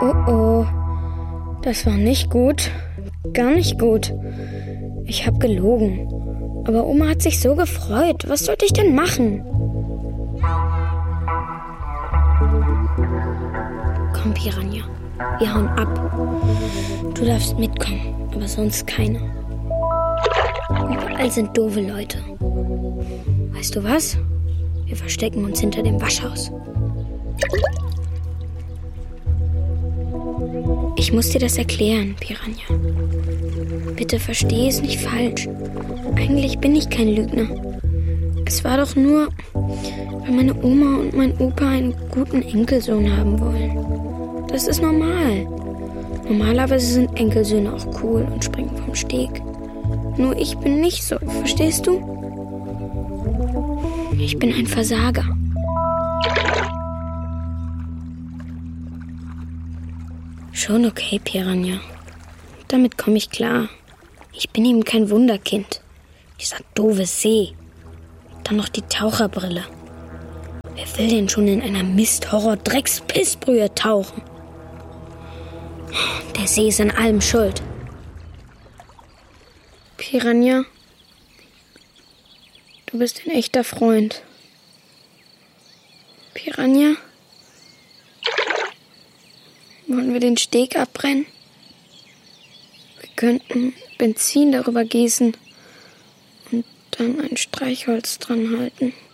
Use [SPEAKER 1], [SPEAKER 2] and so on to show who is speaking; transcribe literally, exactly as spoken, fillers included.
[SPEAKER 1] Oh oh, das war nicht gut. Gar nicht gut. Ich habe gelogen. Aber Oma hat sich so gefreut. Was sollte ich denn machen? Komm, Piranha, wir hauen ab. Du darfst mitkommen, aber sonst keiner. Überall sind doofe Leute. Weißt du was? Wir verstecken uns hinter dem Waschhaus. Ich muss dir das erklären, Piranha. Bitte versteh es nicht falsch. Eigentlich bin ich kein Lügner. Es war doch nur, weil meine Oma und mein Opa einen guten Enkelsohn haben wollen. Das ist normal. Normalerweise sind Enkelsöhne auch cool und springen vom Steg. Nur ich bin nicht so, verstehst du? Ich bin ein Versager. Schon okay, Piranha. Damit komme ich klar. Ich bin eben kein Wunderkind. Dieser doofe See. Dann noch die Taucherbrille. Wer will denn schon in einer Mist-Horror-Drecks-Pissbrühe tauchen? Der See ist an allem schuld. Piranha, du bist ein echter Freund. Piranha, wollen wir den Steg abbrennen? Wir könnten Benzin darüber gießen und dann ein Streichholz dran halten.